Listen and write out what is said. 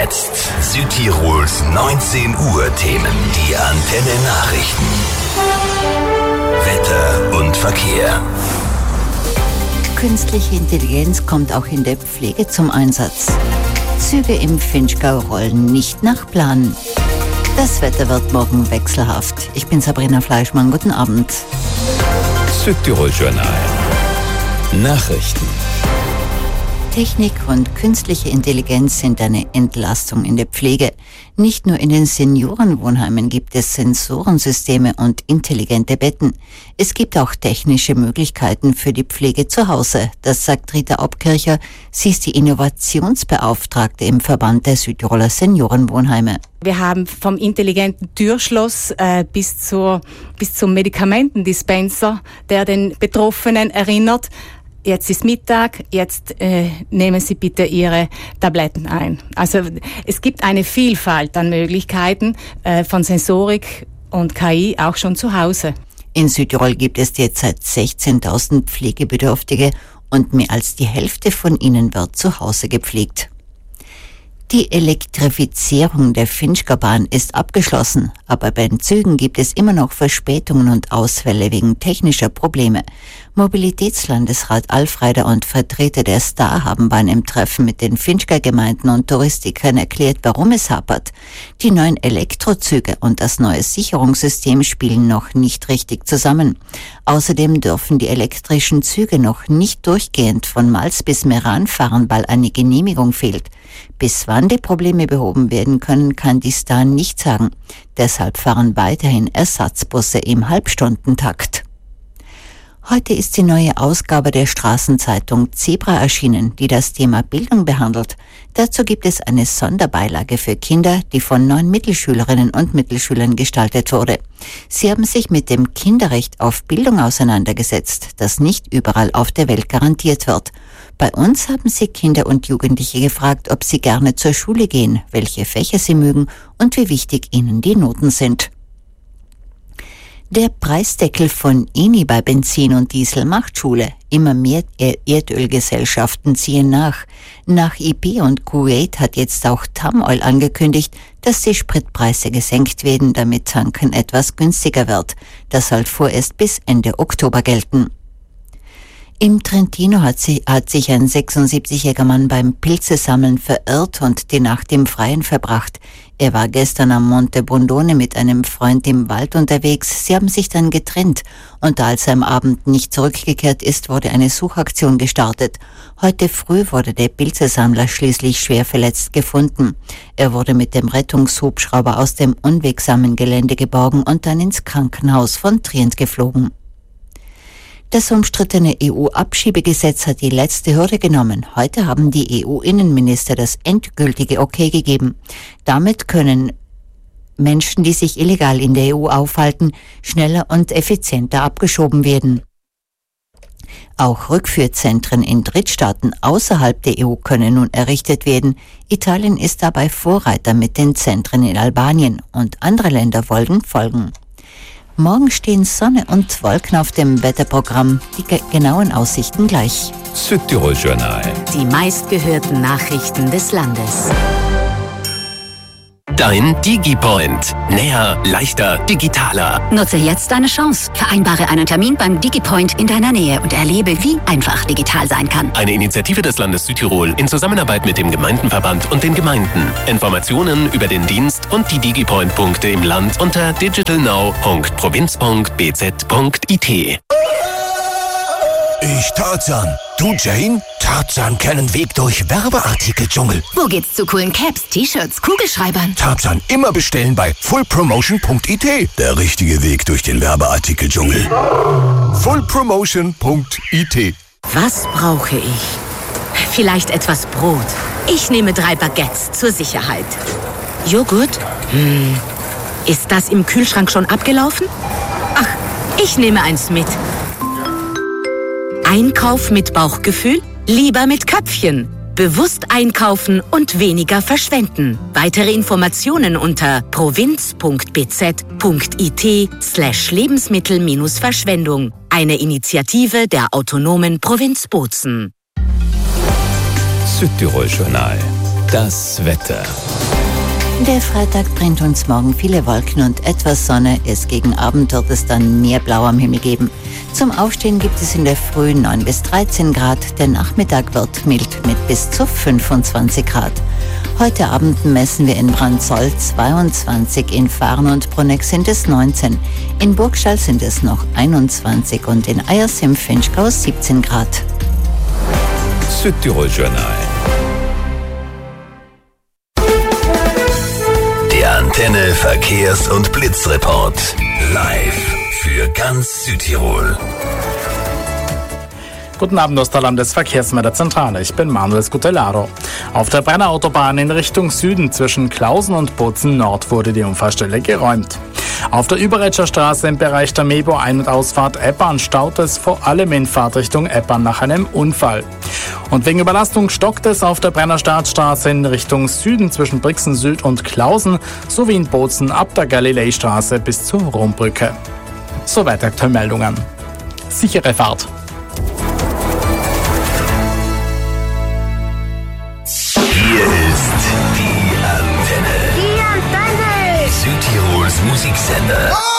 Jetzt Südtirols 19 Uhr Themen, die Antenne Nachrichten. Wetter und Verkehr. Künstliche Intelligenz kommt auch in der Pflege zum Einsatz. Züge im Vinschgau rollen nicht nach Plan. Das Wetter wird morgen wechselhaft. Ich bin Sabrina Fleischmann. Guten Abend. Südtirol Journal. Nachrichten. Technik und künstliche Intelligenz sind eine Entlastung in der Pflege. Nicht nur in den Seniorenwohnheimen gibt es Sensorensysteme und intelligente Betten. Es gibt auch technische Möglichkeiten für die Pflege zu Hause. Das sagt Rita Obkircher. Sie ist die Innovationsbeauftragte im Verband der Südtiroler Seniorenwohnheime. Wir haben vom intelligenten Türschloss bis zum Medikamentendispenser, der den Betroffenen erinnert: Jetzt ist Mittag, jetzt nehmen Sie bitte Ihre Tabletten ein. Also es gibt eine Vielfalt an Möglichkeiten von Sensorik und KI auch schon zu Hause. In Südtirol gibt es derzeit 16.000 Pflegebedürftige und mehr als die Hälfte von ihnen wird zu Hause gepflegt. Die Elektrifizierung der Vinschgaubahn ist abgeschlossen, aber bei den Zügen gibt es immer noch Verspätungen und Ausfälle wegen technischer Probleme. Mobilitätslandesrat Alfreider und Vertreter der Star haben bei einem Treffen mit den Vinschgau-Gemeinden und Touristikern erklärt, warum es hapert. Die neuen Elektrozüge und das neue Sicherungssystem spielen noch nicht richtig zusammen. Außerdem dürfen die elektrischen Züge noch nicht durchgehend von Mals bis Meran fahren, weil eine Genehmigung fehlt. Bis wann die Probleme behoben werden können, kann die Star nicht sagen. Deshalb fahren weiterhin Ersatzbusse im Halbstundentakt. Heute ist die neue Ausgabe der Straßenzeitung Zebra erschienen, die das Thema Bildung behandelt. Dazu gibt es eine Sonderbeilage für Kinder, die von 9 Mittelschülerinnen und Mittelschülern gestaltet wurde. Sie haben sich mit dem Kinderrecht auf Bildung auseinandergesetzt, das nicht überall auf der Welt garantiert wird. Bei uns haben sie Kinder und Jugendliche gefragt, ob sie gerne zur Schule gehen, welche Fächer sie mögen und wie wichtig ihnen die Noten sind. Der Preisdeckel von Eni bei Benzin und Diesel macht Schule. Immer mehr Erdölgesellschaften ziehen nach. Nach IP und Kuwait hat jetzt auch Tamoil angekündigt, dass die Spritpreise gesenkt werden, damit Tanken etwas günstiger wird. Das soll vorerst bis Ende Oktober gelten. Im Trentino hat sich ein 76-jähriger Mann beim Pilzesammeln verirrt und die Nacht im Freien verbracht. Er war gestern am Monte Bondone mit einem Freund im Wald unterwegs. Sie haben sich dann getrennt und als er am Abend nicht zurückgekehrt ist, wurde eine Suchaktion gestartet. Heute früh wurde der Pilzesammler schließlich schwer verletzt gefunden. Er wurde mit dem Rettungshubschrauber aus dem unwegsamen Gelände geborgen und dann ins Krankenhaus von Trient geflogen. Das umstrittene EU-Abschiebegesetz hat die letzte Hürde genommen. Heute haben die EU-Innenminister das endgültige Okay gegeben. Damit können Menschen, die sich illegal in der EU aufhalten, schneller und effizienter abgeschoben werden. Auch Rückführzentren in Drittstaaten außerhalb der EU können nun errichtet werden. Italien ist dabei Vorreiter mit den Zentren in Albanien und andere Länder wollen folgen. Morgen stehen Sonne und Wolken auf dem Wetterprogramm. Die genauen Aussichten gleich. Südtirol Journal. Die meistgehörten Nachrichten des Landes. Dein DigiPoint. Näher, leichter, digitaler. Nutze jetzt deine Chance. Vereinbare einen Termin beim DigiPoint in deiner Nähe und erlebe, wie einfach digital sein kann. Eine Initiative des Landes Südtirol in Zusammenarbeit mit dem Gemeindenverband und den Gemeinden. Informationen über den Dienst und die DigiPoint-Punkte im Land unter digitalnow.provinz.bz.it. Ich Tarzan. Du Jane? Tarzan kennen Weg durch Werbeartikeldschungel. Wo geht's zu coolen Caps, T-Shirts, Kugelschreibern? Tarzan immer bestellen bei fullpromotion.it. Der richtige Weg durch den Werbeartikeldschungel. fullpromotion.it. Was brauche ich? Vielleicht etwas Brot. Ich nehme 3 Baguettes zur Sicherheit. Joghurt? Ist das im Kühlschrank schon abgelaufen? Ach, ich nehme eins mit. Einkauf mit Bauchgefühl? Lieber mit Köpfchen. Bewusst einkaufen und weniger verschwenden. Weitere Informationen unter provinz.bz.it/Lebensmittel-Verschwendung. Eine Initiative der autonomen Provinz Bozen. Südtirol Journal. Das Wetter. Der Freitag bringt uns morgen viele Wolken und etwas Sonne. Erst gegen Abend wird es dann mehr Blau am Himmel geben. Zum Aufstehen gibt es in der Früh 9 bis 13 Grad. Der Nachmittag wird mild mit bis zu 25 Grad. Heute Abend messen wir in Brandzoll 22, in Fahren und Bruneck sind es 19, in Burgstall sind es noch 21 und in Eyers im Finchgau 17 Grad. Südtirol Journal. Der Antenne Verkehrs- und Blitzreport. Live für ganz Südtirol. Guten Abend aus der Landesverkehrsmelderzentrale. Ich bin Manuel Scutellaro. Auf der Brenner Autobahn in Richtung Süden zwischen Klausen und Bozen Nord wurde die Unfallstelle geräumt. Auf der Überretscher Straße im Bereich der Mebo Ein- und Ausfahrt Eppern staut es vor allem in Fahrtrichtung Eppern nach einem Unfall. Und wegen Überlastung stockt es auf der Brenner Staatsstraße in Richtung Süden zwischen Brixen Süd und Klausen sowie in Bozen ab der Galileistraße bis zur Rombrücke. Soweit aktuelle Meldungen. Sichere Fahrt!